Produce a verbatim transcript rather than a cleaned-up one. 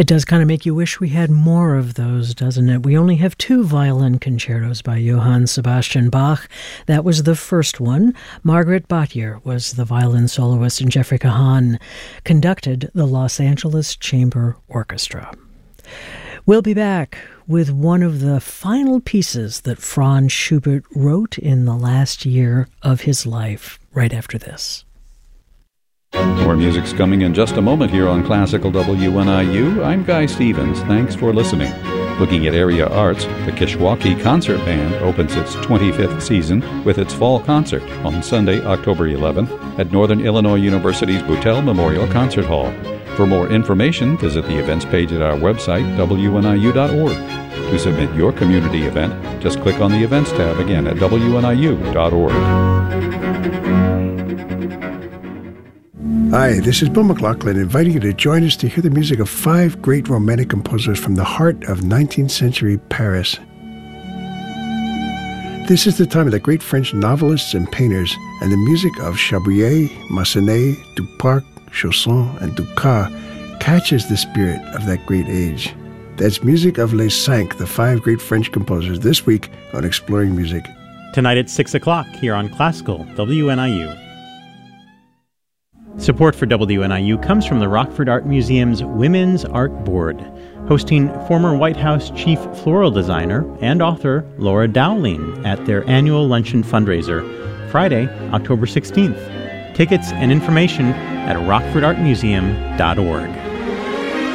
It does kind of make you wish we had more of those, doesn't it? We only have two violin concertos by Johann Sebastian Bach. That was the first one. Margaret Bottier was the violin soloist, and Jeffrey Kahan conducted the Los Angeles Chamber Orchestra. We'll be back with one of the final pieces that Franz Schubert wrote in the last year of his life, right after this. More music's coming in just a moment here on Classical W N I U. I'm Guy Stevens. Thanks for listening. Looking at area arts, the Kishwaukee Concert Band opens its twenty-fifth season with its fall concert on Sunday, October eleventh at Northern Illinois University's Boutelle Memorial Concert Hall. For more information, visit the events page at our website, W N I U dot org. To submit your community event, just click on the Events tab again at W N I U dot org. Hi, this is Bill McLaughlin, inviting you to join us to hear the music of five great romantic composers from the heart of nineteenth century Paris. This is the time of the great French novelists and painters, and the music of Chabrier, Massenet, Duparc, Chausson, and Dukas catches the spirit of that great age. That's music of Les Cinq, the five great French composers, this week on Exploring Music. Tonight at six o'clock here on Classical W N I U. Support for W N I U comes from the Rockford Art Museum's Women's Art Board, hosting former White House chief floral designer and author Laura Dowling at their annual luncheon fundraiser, Friday, October sixteenth. Tickets and information at rockford art museum dot org.